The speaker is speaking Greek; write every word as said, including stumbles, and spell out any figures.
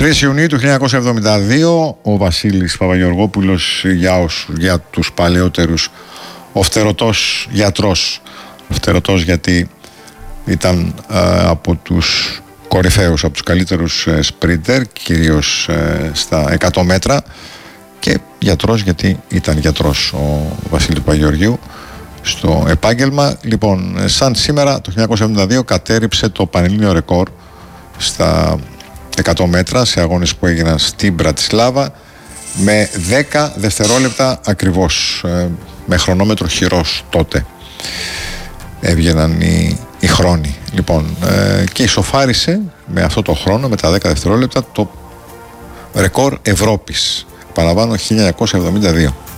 τρεις Ιουνίου του χίλια εννιακόσια εβδομήντα δύο ο Βασίλης Παπαγεωργόπουλος, για, όσους, για τους παλαιότερους, ο φτερωτός γιατρός. Ο φτερωτός γιατί ήταν ε, από τους κορυφαίους, από τους καλύτερους ε, σπρίντερ, κυρίως ε, στα εκατό μέτρα, και γιατρός γιατί ήταν γιατρός ο Βασίλης Παπαγεωργίου στο επάγγελμα. Λοιπόν, σαν σήμερα το χίλια εννιακόσια εβδομήντα δύο κατέρριψε το πανελλήνιο ρεκόρ στα εκατό μέτρα σε αγώνες που έγιναν στην Μπρατισλάβα με δέκα δευτερόλεπτα ακριβώς, ε, με χρονόμετρο χειρός τότε έβγαιναν οι, οι χρόνοι. Λοιπόν, ε, και ισοφάρισε με αυτό το χρόνο, με τα δέκα δευτερόλεπτα, το ρεκόρ Ευρώπης. Παραλαμβάνω, χίλια εννιακόσια εβδομήντα δύο.